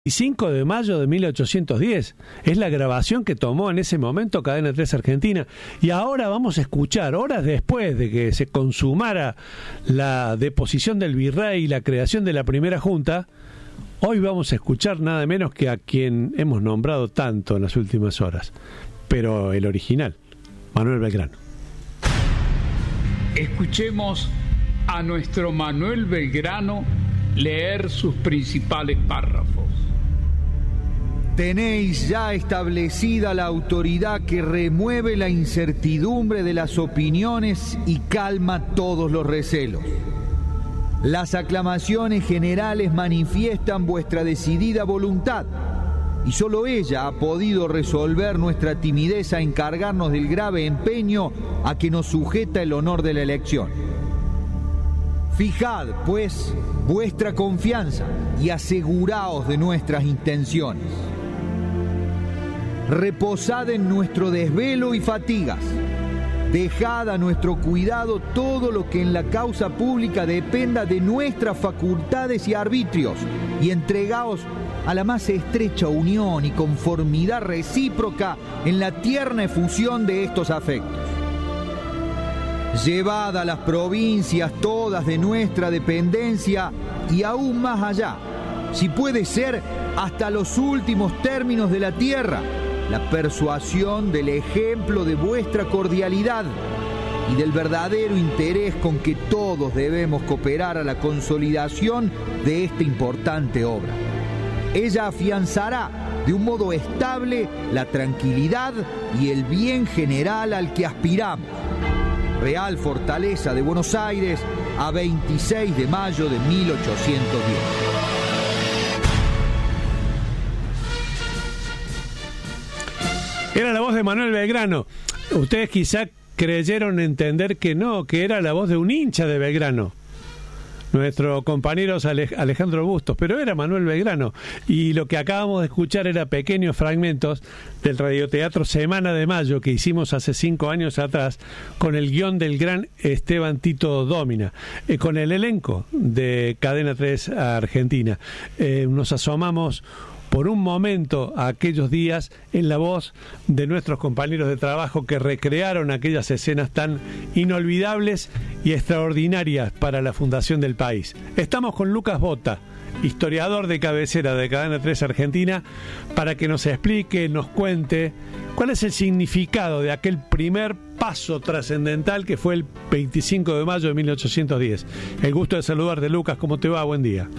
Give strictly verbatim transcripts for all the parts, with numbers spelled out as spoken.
cinco de mayo de mil ochocientos diez. Es la grabación que tomó en ese momento Cadena tres Argentina. Y ahora vamos a escuchar, horas después de que se consumara la deposición del virrey y la creación de la primera junta, hoy vamos a escuchar nada menos que a quien hemos nombrado tanto en las últimas horas, pero el original, Manuel Belgrano. Escuchemos a nuestro Manuel Belgrano leer sus principales párrafos. Tenéis ya establecida la autoridad que remueve la incertidumbre de las opiniones y calma todos los recelos. Las aclamaciones generales manifiestan vuestra decidida voluntad, y solo ella ha podido resolver nuestra timidez a encargarnos del grave empeño a que nos sujeta el honor de la elección. Fijad, pues, vuestra confianza y aseguraos de nuestras intenciones. Reposad en nuestro desvelo y fatigas. Dejad a nuestro cuidado todo lo que en la causa pública dependa de nuestras facultades y arbitrios, y entregaos a la más estrecha unión y conformidad recíproca en la tierna efusión de estos afectos. Llevad a las provincias todas de nuestra dependencia y aún más allá, si puede ser hasta los últimos términos de la tierra, la persuasión del ejemplo de vuestra cordialidad y del verdadero interés con que todos debemos cooperar a la consolidación de esta importante obra. Ella afianzará de un modo estable la tranquilidad y el bien general al que aspiramos. Real Fortaleza de Buenos Aires, a veintiséis de mayo de mil ochocientos diez. Era la voz de Manuel Belgrano. Ustedes quizá creyeron entender que no, que era la voz de un hincha de Belgrano, nuestro compañero Alejandro Bustos, pero era Manuel Belgrano. Y lo que acabamos de escuchar era pequeños fragmentos del radioteatro Semana de Mayo que hicimos hace cinco años atrás con el guión del gran Esteban Tito Dómina, eh, con el elenco de Cadena tres Argentina. Eh, nos asomamos por un momento a aquellos días en la voz de nuestros compañeros de trabajo que recrearon aquellas escenas tan inolvidables y extraordinarias para la fundación del país. Estamos con Lucas Bota, historiador de cabecera de Cadena tres Argentina, para que nos explique, nos cuente cuál es el significado de aquel primer paso trascendental que fue el veinticinco de mayo de mil ochocientos diez. El gusto de saludarte, Lucas. ¿Cómo te va? Buen día.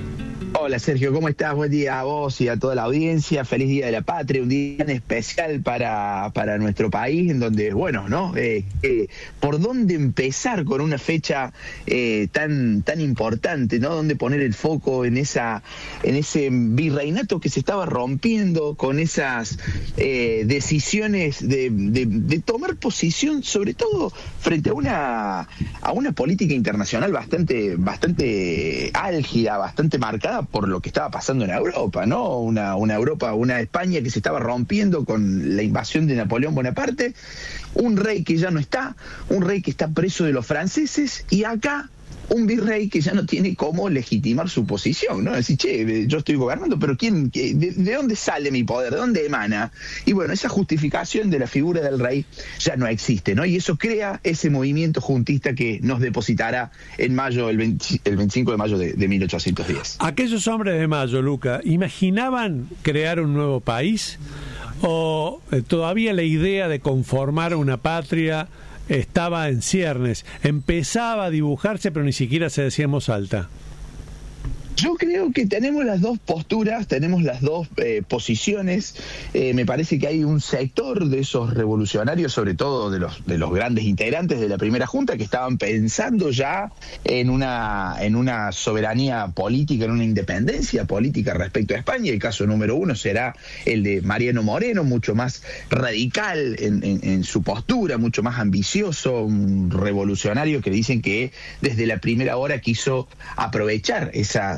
Hola Sergio, ¿cómo estás? Buen día a vos y a toda la audiencia. Feliz Día de la Patria, un día tan especial para, para nuestro país, en donde, bueno, ¿no? Eh, eh, ¿Por dónde empezar con una fecha eh, tan, tan importante, ¿no? ¿Dónde poner el foco en esa, en ese virreinato que se estaba rompiendo, con esas eh, decisiones de, de, de tomar posición, sobre todo frente a una, a una política internacional bastante, bastante álgida, bastante marcada por lo que estaba pasando en Europa, ¿no? Una, una Europa, una España que se estaba rompiendo con la invasión de Napoleón Bonaparte, un rey que ya no está, un rey que está preso de los franceses, y acá un virrey que ya no tiene cómo legitimar su posición, ¿no? Decir, che, yo estoy gobernando, pero ¿quién, qué, de, ¿de dónde sale mi poder? ¿De dónde emana? Y bueno, esa justificación de la figura del rey ya no existe, ¿no? Y eso crea ese movimiento juntista que nos depositará en mayo, el, veinte, el veinticinco de mayo de, de mil ochocientos diez. Aquellos hombres de Mayo, Luca, ¿imaginaban crear un nuevo país? ¿O eh, todavía la idea de conformar una patria estaba en ciernes, empezaba a dibujarse, pero ni siquiera se decía en voz alta? Yo creo que tenemos las dos posturas, tenemos las dos eh, posiciones. Eh, me parece que hay un sector de esos revolucionarios, sobre todo de los de los grandes integrantes de la primera junta, que estaban pensando ya en una en una soberanía política, en una independencia política respecto a España. El caso número uno será el de Mariano Moreno, mucho más radical en, en, en su postura, mucho más ambicioso, un revolucionario que dicen que desde la primera hora quiso aprovechar esa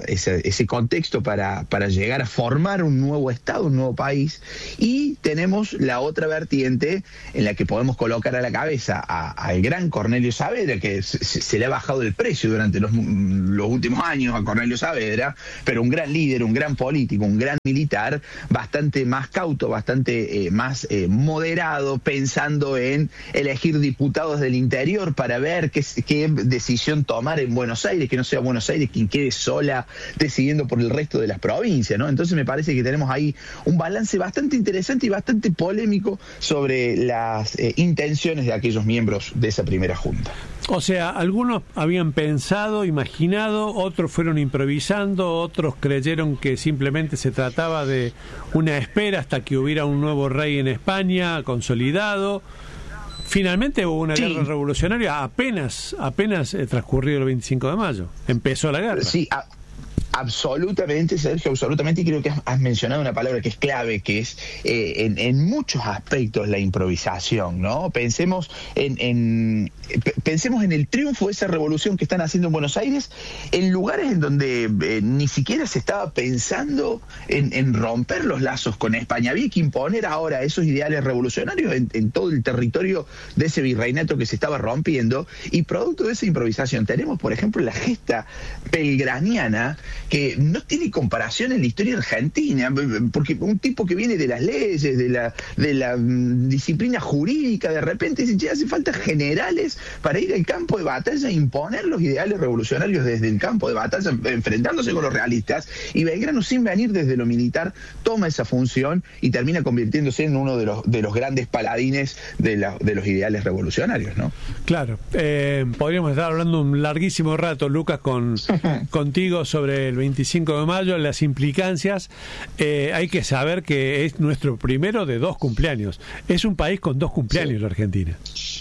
esa, ese contexto para, para llegar a formar un nuevo Estado, un nuevo país, y tenemos la otra vertiente en la que podemos colocar a la cabeza al gran Cornelio Saavedra, que se, se le ha bajado el precio durante los, los últimos años a Cornelio Saavedra, pero un gran líder, un gran político, un gran militar, bastante más cauto, bastante eh, más eh, moderado, pensando en elegir diputados del interior para ver qué, qué decisión tomar en Buenos Aires, que no sea Buenos Aires quien quede sola decidiendo por el resto de las provincias, ¿no? Entonces me parece que tenemos ahí un balance bastante interesante y bastante polémico sobre las eh, intenciones de aquellos miembros de esa primera junta. O sea, algunos habían pensado, imaginado, otros fueron improvisando, otros creyeron que simplemente se trataba de una espera hasta que hubiera un nuevo rey en España consolidado. Finalmente hubo una sí. guerra revolucionaria apenas, apenas eh, transcurrido el veinticinco de mayo. Empezó la guerra. Sí, a... Absolutamente, Sergio, absolutamente, y creo que has mencionado una palabra que es clave, que es eh, en, en muchos aspectos la improvisación, ¿no? Pensemos en, en pensemos en el triunfo de esa revolución que están haciendo en Buenos Aires, en lugares en donde eh, ni siquiera se estaba pensando en, en romper los lazos con España. Había que imponer ahora esos ideales revolucionarios en, en todo el territorio de ese virreinato que se estaba rompiendo, y producto de esa improvisación tenemos, por ejemplo, la gesta belgraniana, que no tiene comparación en la historia argentina, porque un tipo que viene de las leyes, de la, de la um, disciplina jurídica, de repente dice, che, hace falta generales para ir al campo de batalla e imponer los ideales revolucionarios desde el campo de batalla, enfrentándose con los realistas, y Belgrano, sin venir desde lo militar, toma esa función y termina convirtiéndose en uno de los, de los grandes paladines de, la, de los ideales revolucionarios, ¿no? Claro, eh, podríamos estar hablando un larguísimo rato, Lucas, con contigo sobre el veinticinco de mayo, las implicancias. Eh, hay que saber que es nuestro primero de dos cumpleaños. Es un país con dos cumpleaños, sí. La Argentina.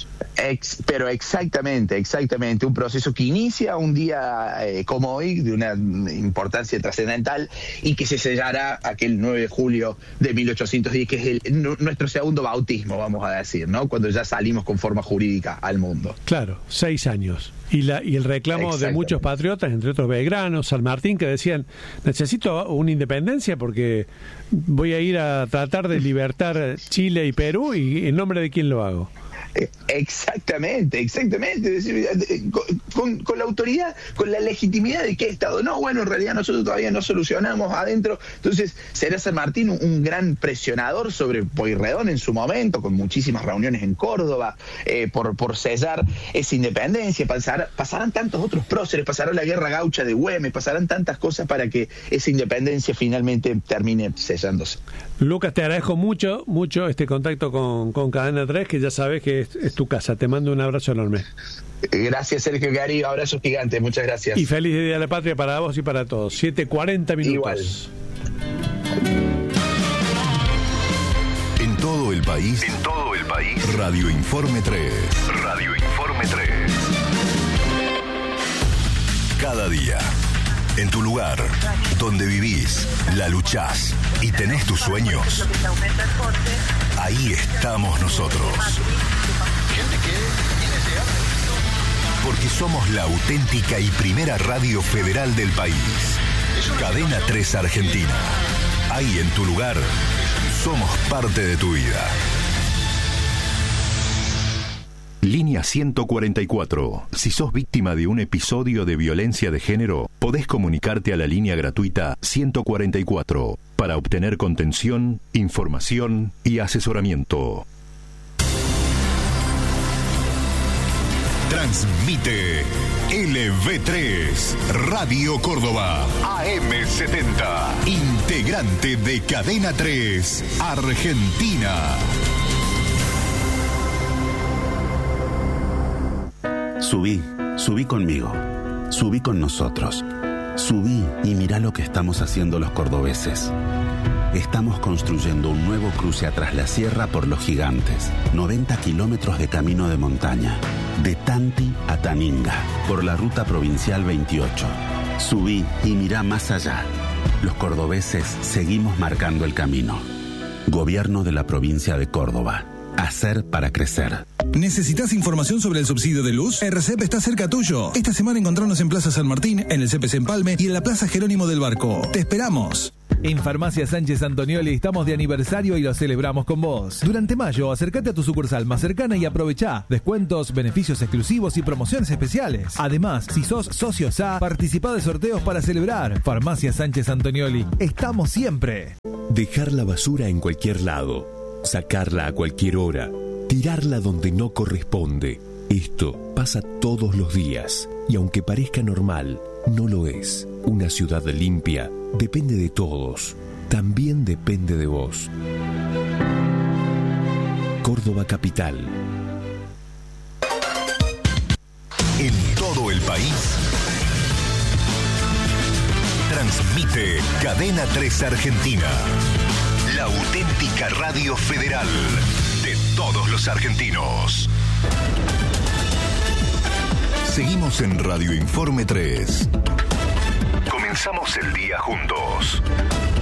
Ex, pero exactamente, exactamente, un proceso que inicia un día eh, como hoy, de una importancia trascendental, y que se sellará aquel nueve de julio de mil ochocientos diez, que es el, n- nuestro segundo bautismo, vamos a decir, ¿no? Cuando ya salimos con forma jurídica al mundo. Claro, seis años. Y, la, y el reclamo de muchos patriotas, entre otros Belgrano, San Martín, que decían, necesito una independencia porque voy a ir a tratar de libertar Chile y Perú, y ¿en nombre de quién lo hago? Exactamente, exactamente. Es decir, con, con la autoridad, con la legitimidad de qué Estado. No, bueno, en realidad nosotros todavía no solucionamos adentro. Entonces, será San Martín un, un gran presionador sobre Pueyrredón en su momento, con muchísimas reuniones en Córdoba, eh, por, por sellar esa independencia. Pasar, pasarán tantos otros próceres, pasará la guerra gaucha de Güemes, pasarán tantas cosas para que esa independencia finalmente termine sellándose. Lucas, te agradezco mucho, mucho este contacto con, con Cadena tres, que ya sabes que es, es tu casa. Te mando un abrazo enorme. Gracias, Sergio Gary, abrazos gigantes, muchas gracias. Y feliz Día de la Patria para vos y para todos. siete cuarenta minutos. Igual. En todo el país, en todo el país, Radio Informe tres. Radio Informe tres. Cada día, en tu lugar, donde vivís, la luchás y tenés tus sueños, ahí estamos nosotros. Porque somos la auténtica y primera radio federal del país. Cadena tres Argentina. Ahí en tu lugar, somos parte de tu vida. Línea ciento cuarenta y cuatro. Si sos víctima de un episodio de violencia de género, podés comunicarte a la línea gratuita ciento cuarenta y cuatro para obtener contención, información y asesoramiento. Transmite L V tres, Radio Córdoba, A M setenta, integrante de Cadena tres, Argentina. Subí, subí conmigo, subí con nosotros, subí y mirá lo que estamos haciendo los cordobeses. Estamos construyendo un nuevo cruce atrás la sierra por Los Gigantes, noventa kilómetros de camino de montaña, de Tanti a Taninga, por la ruta provincial veintiocho. Subí y mirá más allá. Los cordobeses seguimos marcando el camino. Gobierno de la provincia de Córdoba. Hacer para crecer. ¿Necesitas información sobre el subsidio de luz? R C E P está cerca tuyo. Esta semana encontrarnos en Plaza San Martín, en el C P C Empalme y en la Plaza Jerónimo del Barco. ¡Te esperamos! En Farmacia Sánchez Antonioli estamos de aniversario y lo celebramos con vos. Durante mayo, acércate a tu sucursal más cercana y aprovechá descuentos, beneficios exclusivos y promociones especiales. Además, si sos socio S A, participá de sorteos para celebrar. Farmacia Sánchez Antonioli, estamos siempre. Dejar la basura en cualquier lado, sacarla a cualquier hora, tirarla donde no corresponde. Esto pasa todos los días y aunque parezca normal, no lo es. Una ciudad limpia depende de todos, también depende de vos. Córdoba Capital. En todo el país transmite Cadena tres Argentina, la auténtica radio federal de todos los argentinos. Seguimos en Radio Informe tres. Comenzamos el día juntos.